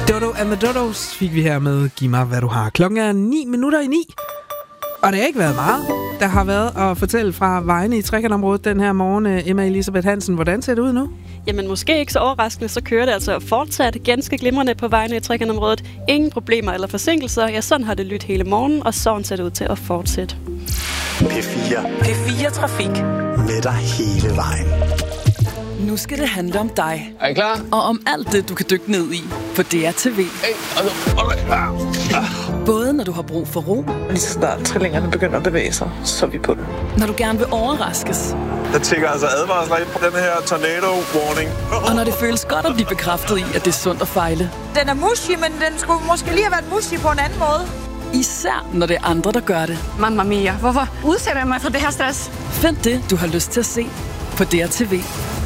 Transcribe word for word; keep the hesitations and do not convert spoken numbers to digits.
Dodo and the Dodos fik vi her med Giv mig, hvad du har. Klokken er ni minutter i ni. Og det har ikke været meget. Der har været at fortælle fra vejene i trekantområdet den her morgen. Emma Elisabeth Hansen, hvordan ser det ud nu? Jamen måske ikke så overraskende, så kører det altså fortsat ganske glimrende på vejene i trekantområdet. Ingen problemer eller forsinkelser. Ja, sådan har det lyttet hele morgen, og sådan ser det ud til at fortsætte. P fire. P fire Trafik. Med dig hele vejen. Nu skal det handle om dig. Er I klar? Og om alt det, du kan dykke ned i på D R T V. Hey, altså, okay. Både når du har brug for ro, lige så snart trillingerne begynder at bevæge sig, så er vi på den. når du gerne vil overraskes, Der tænker altså advarsler ind på den her tornado warning. og når det føles godt at blive bekræftet i, at det er sundt at fejle. Den er mushy, men den skulle måske lige have været mushy på en anden måde. Især når det er andre, der gør det. Mamma mia, hvorfor udsætter jeg mig for det her stress? Find det, du har lyst til at se på D R T V.